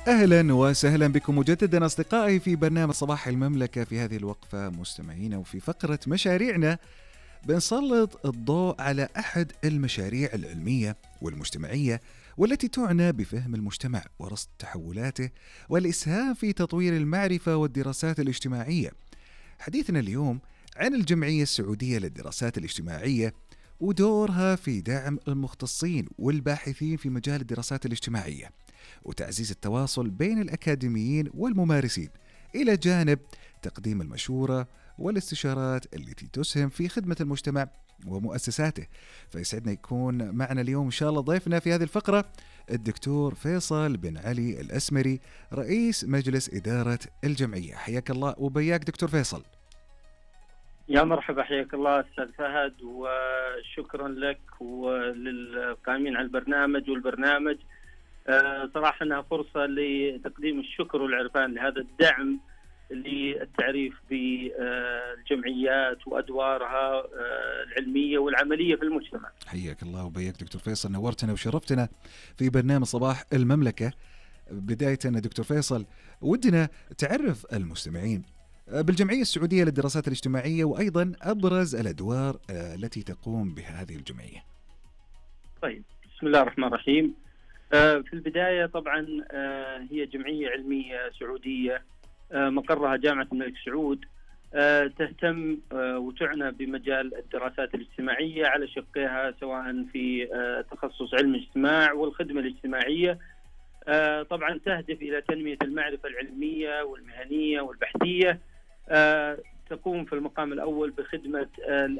أهلا وسهلا بكم مجددا أصدقائي في برنامج صباح المملكة. في هذه الوقفة مستمعينا وفي فقرة مشاريعنا بنسلط الضوء على أحد المشاريع العلمية والمجتمعية والتي تعنى بفهم المجتمع ورصد تحولاته والإسهام في تطوير المعرفة والدراسات الاجتماعية. حديثنا اليوم عن الجمعية السعودية للدراسات الاجتماعية ودورها في دعم المختصين والباحثين في مجال الدراسات الاجتماعية وتعزيز التواصل بين الأكاديميين والممارسين، إلى جانب تقديم المشورة والاستشارات التي تسهم في خدمة المجتمع ومؤسساته. فيسعدنا يكون معنا اليوم إن شاء الله ضيفنا في هذه الفقرة الدكتور فيصل بن علي الأسمري، رئيس مجلس إدارة الجمعية. حياك الله وبياك دكتور فيصل. يا مرحبا، حياك الله أستاذ فهد، وشكرا لك وللقائمين على البرنامج والبرنامج. صراحة أنها فرصة لتقديم الشكر والعرفان لهذا الدعم للتعريف بالجمعيات وأدوارها العلمية والعملية في المجتمع. حياك الله وبياك دكتور فيصل، نورتنا وشرفتنا في برنامج صباح المملكة. بداية دكتور فيصل، ودنا تعرف المستمعين بالجمعية السعودية للدراسات الاجتماعية وأيضا أبرز الأدوار التي تقوم بها هذه الجمعية. طيب، بسم الله الرحمن الرحيم. في البداية طبعا هي جمعية علمية سعودية مقرها جامعة الملك سعود، تهتم وتعنى بمجال الدراسات الاجتماعية على شقها، سواء في تخصص علم الاجتماع والخدمة الاجتماعية. طبعا تهدف إلى تنمية المعرفة العلمية والمهنية والبحثية. تقوم في المقام الأول بخدمة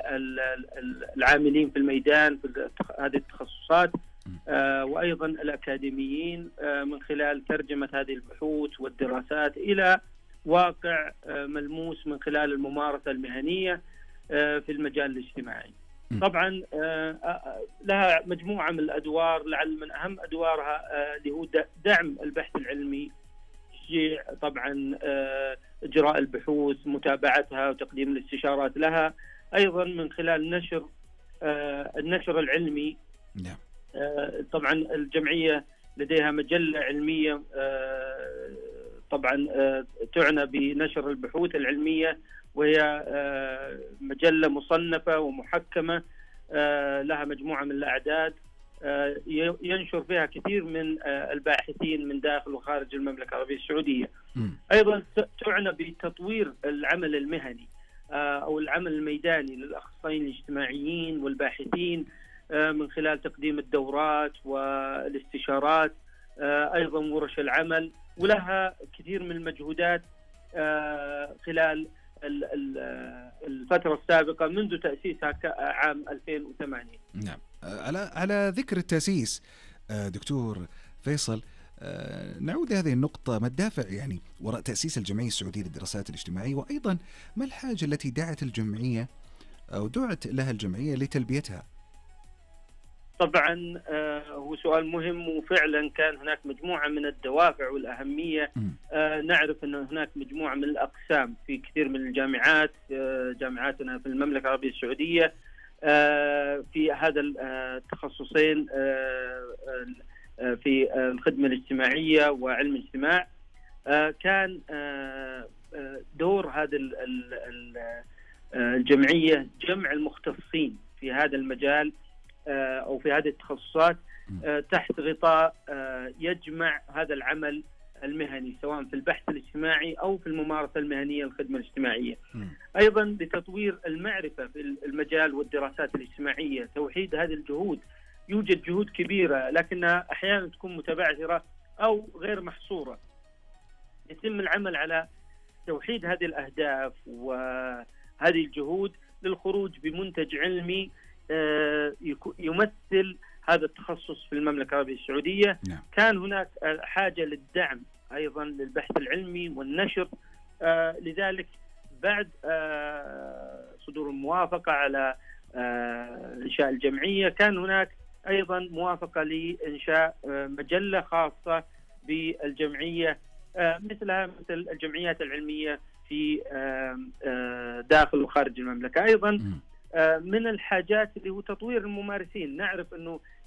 العاملين في الميدان في هذه التخصصات، وأيضا الأكاديميين، من خلال ترجمة هذه البحوث والدراسات إلى واقع ملموس من خلال الممارسة المهنية في المجال الاجتماعي. طبعا لها مجموعة من الأدوار، لعل من أهم أدوارها اللي هو دعم البحث العلمي، تشجيع طبعا إجراء البحوث، متابعتها وتقديم الاستشارات لها، أيضا من خلال النشر العلمي. طبعا الجمعية لديها مجلة علمية طبعا تعنى بنشر البحوث العلمية، وهي مجلة مصنفة ومحكمة، لها مجموعة من الأعداد، ينشر فيها كثير من الباحثين من داخل وخارج المملكة العربية السعودية. أيضا تعنى بتطوير العمل المهني أو العمل الميداني للأخصائيين الاجتماعيين والباحثين، من خلال تقديم الدورات والاستشارات، أيضا ورش العمل، ولها كثير من المجهودات خلال الفترة السابقة منذ تأسيسها عام 2008. نعم. على ذكر التأسيس دكتور فيصل، نعود لهذه النقطة، ما الدافع يعني وراء تأسيس الجمعية السعودية للدراسات الاجتماعية، وأيضا ما الحاجة التي دعت الجمعية أو دعت لها الجمعية لتلبيتها؟ طبعا هو سؤال مهم، وفعلا كان هناك مجموعة من الدوافع والأهمية. نعرف أن هناك مجموعة من الأقسام في كثير من الجامعات، جامعاتنا في المملكة العربية السعودية، في هذا التخصصين، في الخدمة الاجتماعية وعلم الاجتماع. كان دور هذه الجمعية جمع المختصين في هذا المجال أو في هذه التخصصات تحت غطاء يجمع هذا العمل المهني، سواء في البحث الاجتماعي أو في الممارسة المهنية الخدمة الاجتماعية. أيضا لتطوير المعرفة في المجال والدراسات الاجتماعية، توحيد هذه الجهود. يوجد جهود كبيرة لكنها أحيانا تكون متبعثرة أو غير محصورة. يتم العمل على توحيد هذه الأهداف وهذه الجهود للخروج بمنتج علمي يمثل هذا التخصص في المملكة العربية السعودية. كان هناك حاجة للدعم أيضا للبحث العلمي والنشر، لذلك بعد صدور الموافقة على إنشاء الجمعية، كان هناك أيضا موافقة لإنشاء مجلة خاصة بالجمعية، مثل الجمعيات العلمية في داخل وخارج المملكة. أيضا من الحاجات اللي هو تطوير الممارسين. نعرف أنه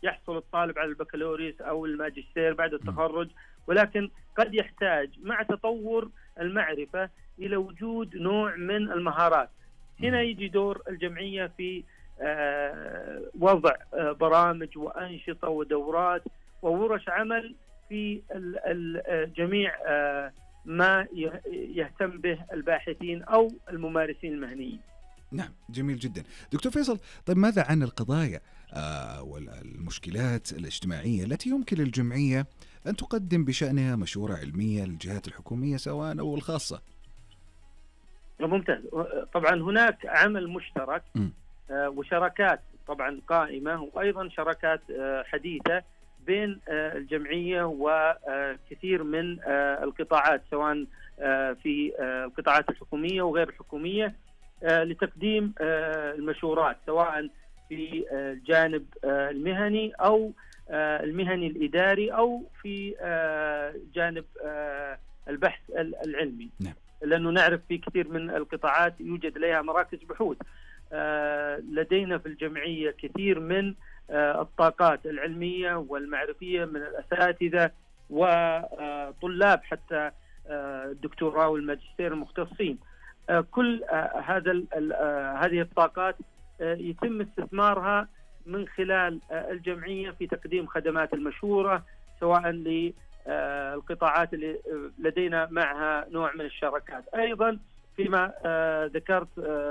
يحصل الطالب على البكالوريوس أو الماجستير بعد التخرج، ولكن قد يحتاج مع تطور المعرفة إلى وجود نوع من المهارات. هنا يجي دور الجمعية في وضع برامج وأنشطة ودورات وورش عمل في جميع ما يهتم به الباحثين أو الممارسين المهنيين. نعم، جميل جدا. دكتور فيصل، طيب ماذا عن القضايا والمشكلات الاجتماعية التي يمكن للجمعية أن تقدم بشأنها مشورة علمية للجهات الحكومية سواء أو الخاصة؟ ممتاز. طبعا هناك عمل مشترك وشراكات طبعا قائمة، وأيضا شراكات حديثة بين الجمعية وكثير من القطاعات سواء في القطاعات الحكومية وغير الحكومية لتقديم المشورات سواء في الجانب المهني أو المهني الإداري أو في جانب البحث العلمي. نعم. لأنه نعرف في كثير من القطاعات يوجد لها مراكز بحوث. لدينا في الجمعية كثير من الطاقات العلمية والمعرفية من الأساتذة وطلاب حتى الدكتوراه والماجستير المختصين. كل هذه الطاقات يتم استثمارها من خلال الجمعية في تقديم خدمات المشورة سواء للقطاعات اللي لدينا معها نوع من الشراكات. أيضا فيما ذكرت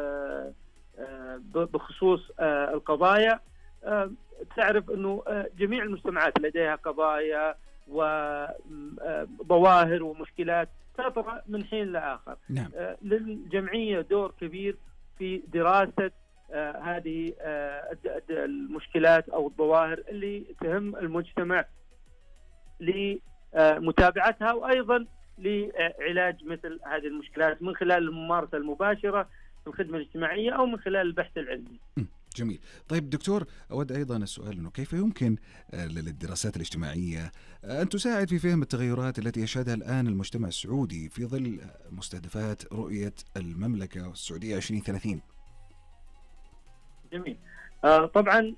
بخصوص القضايا، تعرف أنه جميع المجتمعات لديها قضايا وظواهر ومشكلات تطرأ من حين لآخر. نعم. للجمعية دور كبير في دراسة هذه المشكلات أو الظواهر اللي تهم المجتمع لمتابعتها وأيضا لعلاج مثل هذه المشكلات من خلال الممارسة المباشرة في الخدمة الاجتماعية أو من خلال البحث العلمي. جميل. طيب دكتور، أود أيضا السؤال أنه كيف يمكن للدراسات الاجتماعية أن تساعد في فهم التغيرات التي يشهدها الآن المجتمع السعودي في ظل مستهدفات رؤية المملكة السعودية 2030؟ جميل. طبعا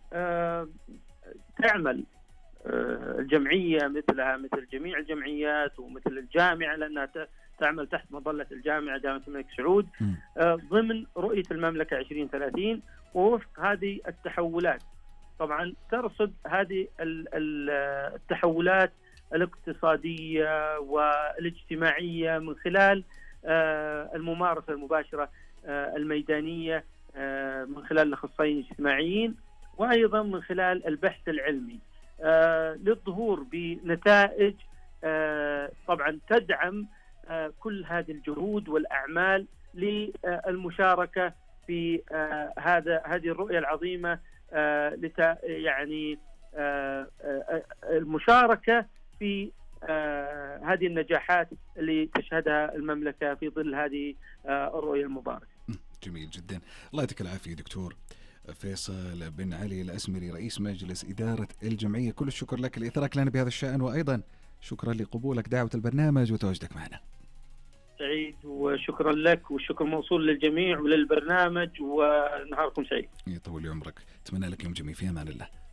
تعمل الجمعية مثل جميع الجمعيات ومثل الجامعة، لأنها تعمل تحت مظلة الجامعة جامعة الملك سعود ضمن رؤية المملكة 2030 ووفق هذه التحولات. طبعا ترصد هذه التحولات الاقتصادية والاجتماعية من خلال الممارسة المباشرة الميدانية من خلال الأخصائيين الاجتماعيين وأيضا من خلال البحث العلمي للظهور بنتائج طبعا تدعم كل هذه الجهود والأعمال للمشاركة في هذه الرؤية العظيمة، يعني المشاركة في هذه النجاحات اللي تشهدها المملكة في ظل هذه الرؤية المباركة. جميل جدا. الله يعطيك العافية دكتور فيصل بن علي الأسمري، رئيس مجلس إدارة الجمعية. كل الشكر لك لإثراك لنا بهذا الشأن، وأيضا شكرا لقبولك دعوة البرنامج وتواجدك معنا. سعيد، وشكرا لك، والشكر موصول للجميع وللبرنامج، ونهاركم سعيد. يطول عمرك، أتمنى لك يوم جميل في أمان الله.